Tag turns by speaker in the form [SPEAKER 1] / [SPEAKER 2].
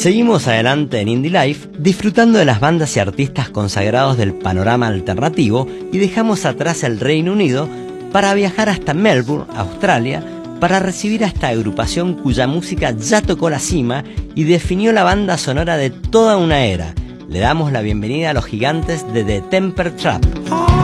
[SPEAKER 1] Seguimos adelante en Indie Life, disfrutando de las bandas y artistas consagrados del panorama alternativo, y dejamos atrás el Reino Unido para viajar hasta Melbourne, Australia, para recibir a esta agrupación cuya música ya tocó la cima y definió la banda sonora de toda una era. Le damos la bienvenida a los gigantes de The Temper Trap.